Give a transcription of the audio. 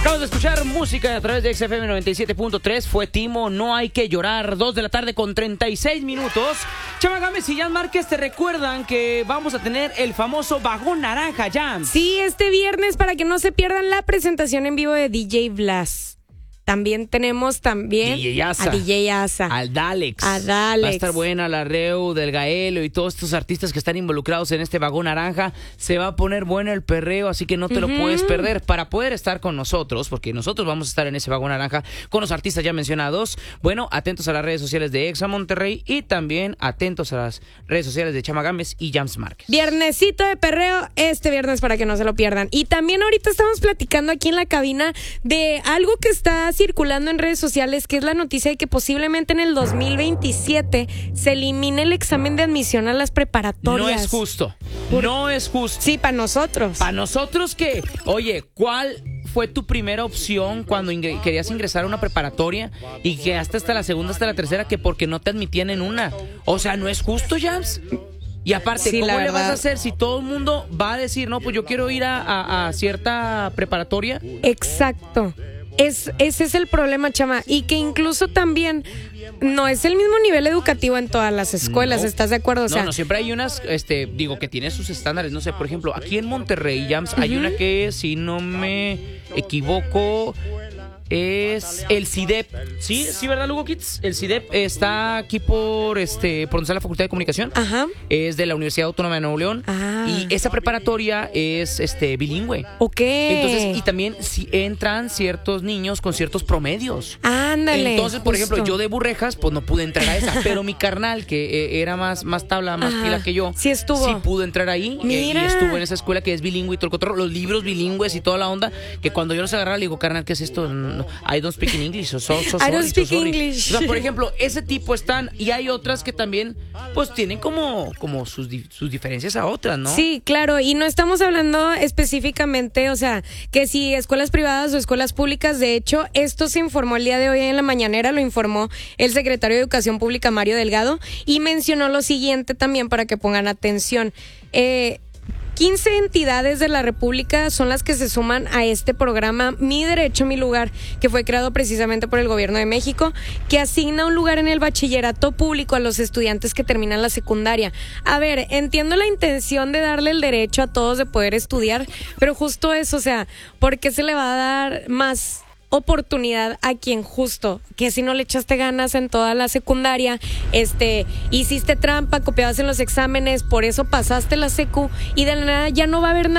Acabamos de escuchar música a través de XFM 97.3. Fue Timo, No Hay Que Llorar. 2 de la tarde con 36 minutos. Chama Gámez y Jan Márquez te recuerdan que vamos a tener el famoso Vagón Naranja, Jan. Sí, este viernes para que no se pierdan la presentación en vivo de DJ Blas. También tenemos DJ Asa, a DJ Asa. Al Dalex. A Dalex. Va a estar buena la Reu, del Gaelo y todos estos artistas que están involucrados en este Vagón Naranja. Se va a poner bueno el perreo, así que no te lo puedes perder. Para poder estar con nosotros, porque nosotros vamos a estar en ese Vagón Naranja con los artistas ya mencionados. Bueno, atentos a las redes sociales de Exa Monterrey y también atentos a las redes sociales de Chama Gámez y Jams Márquez. Viernesito de perreo este viernes para que no se lo pierdan. Y también ahorita estamos platicando aquí en la cabina de algo que está circulando en redes sociales, que es la noticia de que posiblemente en el 2027 se elimine el examen de admisión a las preparatorias. No es justo. No es justo. Sí, para nosotros. Para nosotros que, oye, ¿cuál fue tu primera opción cuando querías ingresar a una preparatoria y que hasta la segunda, hasta la tercera, que porque no te admitían en una? O sea, no es justo, Jams. Y aparte, sí, ¿cómo le vas a hacer si todo el mundo va a decir, no, pues yo quiero ir a cierta preparatoria? Exacto. Ese es el problema, Chama. Y que incluso también no es el mismo nivel educativo en todas las escuelas, No. ¿estás de acuerdo? O sea, No, siempre hay unas, que tienen sus estándares. No sé, por ejemplo, aquí en Monterrey, Jams, hay una que, si no me equivoco, es el CIDEP. Sí, ¿verdad, Lugo Kids? El CIDEP está aquí por donde está la Facultad de Comunicación. Ajá. Es de la Universidad Autónoma de Nuevo León. Ah. Y esa preparatoria es bilingüe. Ok. Entonces, y también si entran ciertos niños con ciertos promedios. Ándale. Entonces, por justo. ejemplo, yo de Burrejas, pues no pude entrar a esa. Pero mi carnal, que era más tabla, más pila que yo, sí estuvo. Sí pudo entrar ahí. Mira. Y estuvo en esa escuela que es bilingüe y todo el cotorro. Los libros bilingües y toda la onda. Que cuando yo los agarraba, le digo, carnal, ¿qué es esto? No, I don't speak in English. I don't speak English. O sea, por ejemplo, ese tipo están. Y hay otras que también, pues tienen como sus diferencias a otras, ¿no? Sí, claro. Y no estamos hablando específicamente, o sea, que si escuelas privadas o escuelas públicas. De hecho, esto se informó el día de hoy en la mañanera, lo informó el secretario de Educación Pública, Mario Delgado, y mencionó lo siguiente también para que pongan atención. 15 entidades de la República son las que se suman a este programa Mi Derecho, Mi Lugar, que fue creado precisamente por el Gobierno de México, que asigna un lugar en el bachillerato público a los estudiantes que terminan la secundaria. A ver, entiendo la intención de darle el derecho a todos de poder estudiar, pero justo eso, o sea, ¿por qué se le va a dar más oportunidad a quien justo, que si no le echaste ganas en toda la secundaria, hiciste trampa, copiabas en los exámenes, por eso pasaste la secu y de la nada ya no va a haber nada?